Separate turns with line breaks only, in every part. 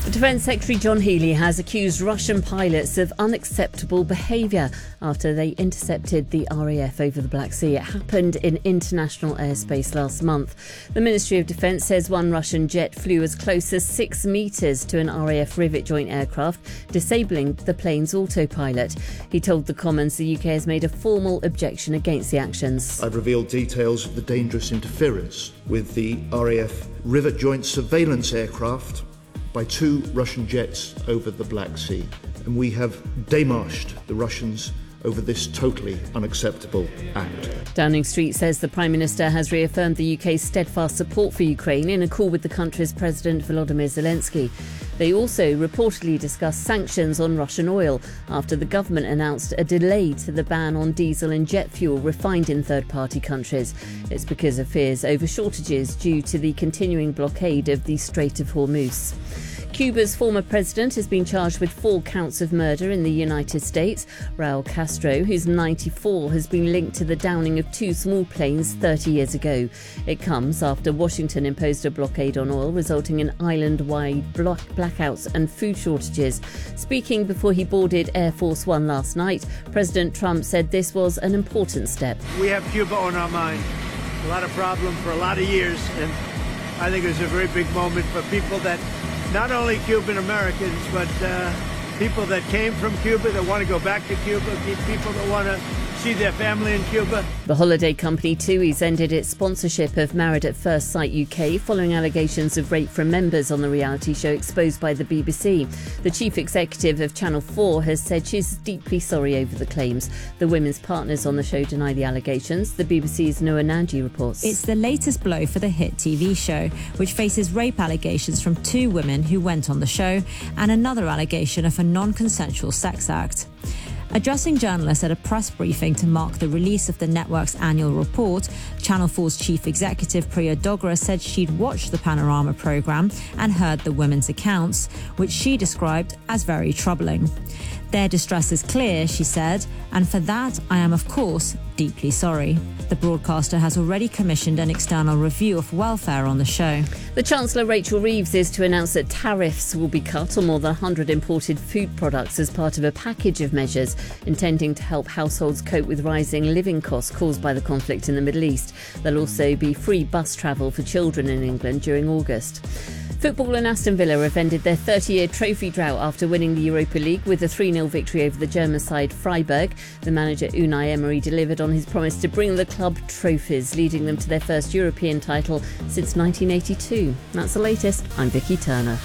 Defence Secretary John Healey has accused Russian pilots of unacceptable behaviour after they intercepted the RAF over the Black Sea. It happened in international airspace last month. The Ministry of Defence says one Russian jet flew as close as 6 metres to an RAF Rivet joint aircraft, disabling the plane's autopilot. He told the Commons the UK has made a formal objection against the actions.
I've revealed details of the dangerous interference with the RAF Rivet joint surveillance aircraft by 2 Russian jets over the Black Sea, and we have démarched the Russians over this totally unacceptable act.
Downing Street says the Prime Minister has reaffirmed the UK's steadfast support for Ukraine in a call with the country's President Volodymyr Zelensky. They also reportedly discussed sanctions on Russian oil after the government announced a delay to the ban on diesel and jet fuel refined in third-party countries. It's because of fears over shortages due to the continuing blockade of the Strait of Hormuz. Cuba's former president has been charged with 4 counts of murder in the United States. Raul Castro, who's 94, has been linked to the downing of 2 small planes 30 years ago. It comes after Washington imposed a blockade on oil, resulting in island-wide blackouts and food shortages. Speaking before he boarded Air Force One last night, President Trump said this was an important step.
We have Cuba on our mind. A lot of problems for a lot of years, and I think it was a very big moment for people that not only Cuban Americans, but people that came from Cuba that want to go back to Cuba, people that want to see their family in Cuba.
The holiday company TUI's ended its sponsorship of Married at First Sight UK following allegations of rape from members on the reality show exposed by the BBC. The chief executive of Channel 4 has said she's deeply sorry over the claims. The women's partners on the show deny the allegations. The BBC's Noah Nanji reports.
It's the latest blow for the hit TV show, which faces rape allegations from 2 women who went on the show and another allegation of a non-consensual sex act. Addressing journalists at a press briefing to mark the release of the network's annual report, Channel 4's chief executive Priya Dogra said she'd watched the Panorama programme and heard the women's accounts, which she described as very troubling. Their distress is clear, she said, and for that I am, of course, deeply sorry. The broadcaster has already commissioned an external review of welfare on the show.
The Chancellor Rachel Reeves is to announce that tariffs will be cut on more than 100 imported food products as part of a package of measures intending to help households cope with rising living costs caused by the conflict in the Middle East. There'll also be free bus travel for children in England during August. Football and Aston Villa have ended their 30-year trophy drought after winning the Europa League with a 3-0 victory over the German side Freiburg. The manager Unai Emery delivered on his promise to bring the club trophies, leading them to their first European title since 1982. That's the latest. I'm Vicky Turner.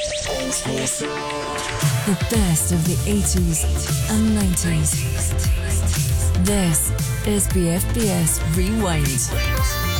The best of the 80s and 90s. This is BFBS Rewind.